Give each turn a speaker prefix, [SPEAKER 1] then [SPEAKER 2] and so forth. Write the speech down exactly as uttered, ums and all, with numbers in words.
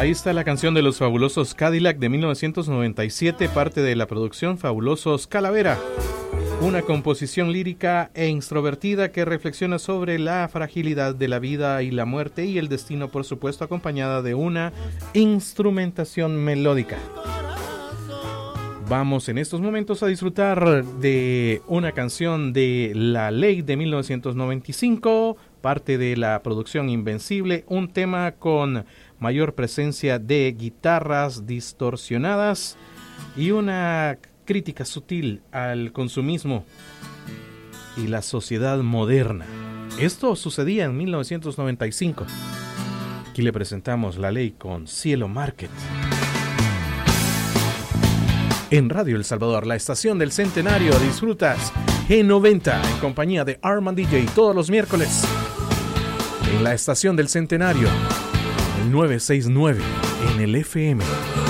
[SPEAKER 1] Ahí está la canción de los Fabulosos Cadillac de mil novecientos noventa y siete, parte de la producción Fabulosos Calavera. Una composición lírica e extrovertida que reflexiona sobre la fragilidad de la vida y la muerte y el destino, por supuesto, acompañada de una instrumentación melódica. Vamos en estos momentos a disfrutar de una canción de La Ley de mil novecientos noventa y cinco, parte de la producción Invencible, un tema con mayor presencia de guitarras distorsionadas y una crítica sutil al consumismo y la sociedad moderna. Esto sucedía en mil novecientos noventa y cinco. Aquí le presentamos La Ley con Cielo Market. En Radio El Salvador, la estación del Centenario, disfrutas G noventa en compañía de Arman D J todos los miércoles. En la estación del Centenario, el novecientos sesenta y nueve en el F M.